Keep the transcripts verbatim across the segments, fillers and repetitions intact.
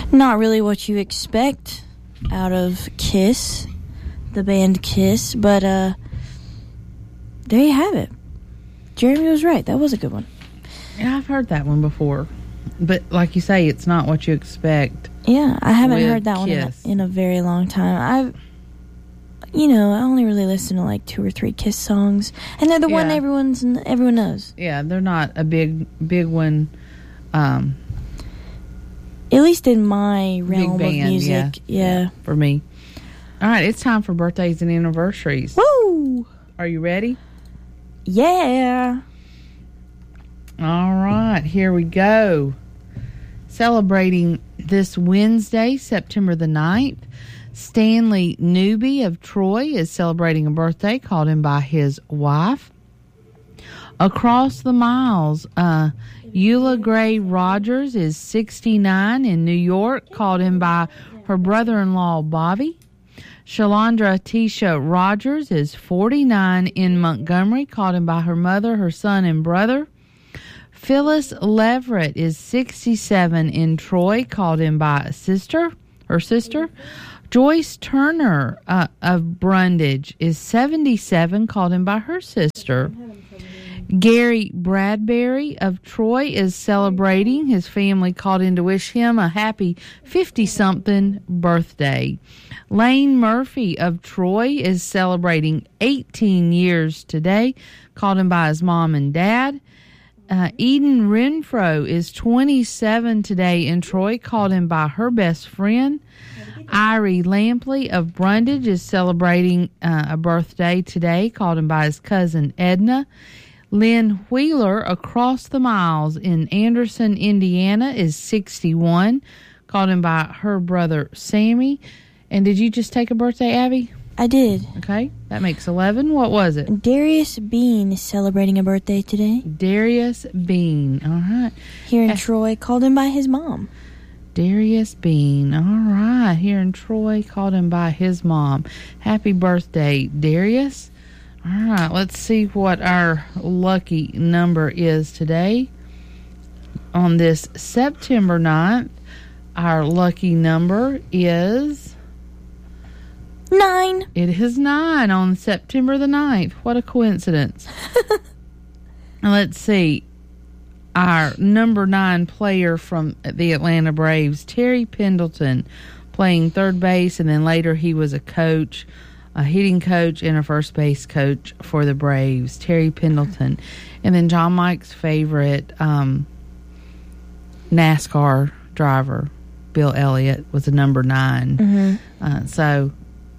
Not really what you expect out of Kiss, the band Kiss, but uh, there you have it. Jeremy was right. That was a good one. Yeah, I've heard that one before. But like you say, it's not what you expect. Yeah, I haven't with heard that one in a, in a very long time. I've, you know, I only really listen to like two or three Kiss songs, and they're the Yeah. one everyone's everyone knows. Yeah, they're not a big, big one. Um, At least in my realm band, of music. Yeah. yeah, for me. All right, it's time for birthdays and anniversaries. Woo! Are you ready? Yeah. All right, here we go. Celebrating this Wednesday, September the ninth, Stanley Newby of Troy is celebrating a birthday called him by his wife. Across the miles, uh, Eula Gray Rogers is sixty-nine in New York, called him by her brother-in-law, Bobby. Shalandra Tisha Rogers is forty-nine in Montgomery, called him by her mother, her son, and brother. Phyllis Leverett is sixty-seven in Troy, called him by a sister, her sister. Joyce Turner uh, of Brundage is seventy-seven, called him by her sister. Gary Bradbury of Troy is celebrating. His family called in to wish him a happy fifty-something birthday. Lane Murphy of Troy is celebrating eighteen years today, called him by his mom and dad. Uh, Eden Renfro is twenty-seven today in Troy, called him by her best friend. Irie Lampley of Brundage is celebrating uh, a birthday today, called him by his cousin Edna. Lynn Wheeler across the miles in Anderson, Indiana is sixty-one, called him by her brother Sammy. And did you just take a birthday, Abby? I did. Okay, that makes eleven. What was it? Darius Bean is celebrating a birthday today. Darius Bean. All right. Here in Uh, Troy, called him by his mom. Darius Bean. All right. Here in Troy, called him by his mom. Happy birthday, Darius. All right. Let's see what our lucky number is today. On this September ninth, our lucky number is... Nine. It is nine on September the ninth. What a coincidence. Let's see. Our number nine player from the Atlanta Braves, Terry Pendleton, playing third base, and then later he was a coach, a hitting coach, and a first base coach for the Braves, Terry Pendleton. And then John Mike's favorite um, NASCAR driver, Bill Elliott, was a number nine. Mm-hmm. Uh, so...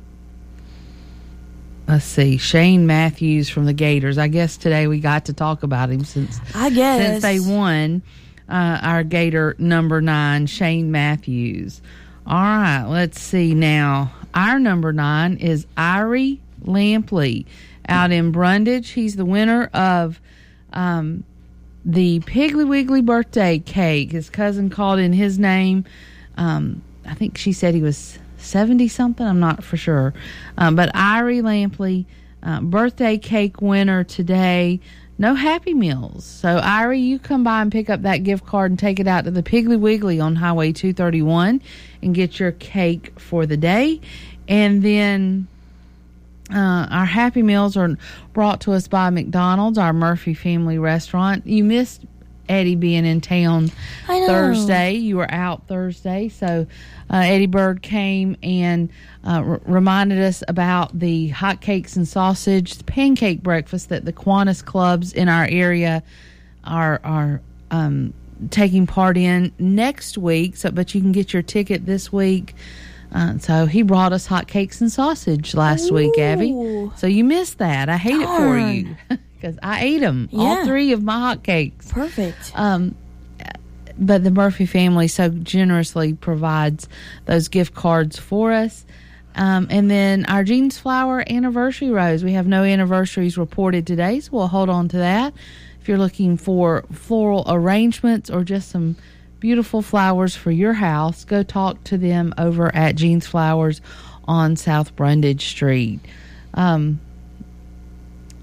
Let's see, Shane Matthews from the Gators. I guess today we got to talk about him since I guess since they won. Uh, our Gator number nine, Shane Matthews. All right, let's see now. Our number nine is Irie Lampley out in Brundage. He's the winner of um, the Piggly Wiggly birthday cake. His cousin called in his name. Um, I think she said he was seventy-something. I'm not for sure. Um, but Irie Lampley, uh, birthday cake winner today. No Happy Meals. So, Irie, you come by and pick up that gift card and take it out to the Piggly Wiggly on Highway two thirty-one and get your cake for the day. And then uh, our Happy Meals are brought to us by McDonald's, our Murphy family restaurant. You missed Eddie being in town I know. Thursday. You were out Thursday, so uh, Eddie Bird came and uh, r- reminded us about the hotcakes and sausage pancake breakfast that the Kiwanis clubs in our area are are um, taking part in next week. So, but you can get your ticket this week. Uh, so he brought us hotcakes and sausage last Ooh. week, Abby. So you missed that. I hate Darn. it for you. Because I ate them, Yeah. all three of my hotcakes. Perfect. Um, but the Murphy family so generously provides those gift cards for us. Um, and then our Jeans Flower anniversary rose. We have no anniversaries reported today, so we'll hold on to that. If you're looking for floral arrangements or just some beautiful flowers for your house, go talk to them over at Jeans Flowers on South Brundage Street. Um,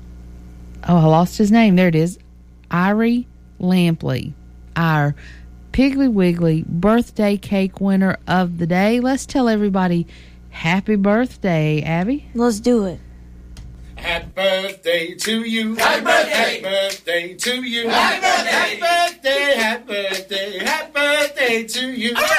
oh, I lost his name. There it is. Irie Lampley, our Piggly Wiggly birthday cake winner of the day. Let's tell everybody happy birthday, Abby. Let's do it. Happy birthday to you. Happy birthday. Happy birthday to you. Happy birthday. Happy birthday. Happy birthday. Happy birthday to you.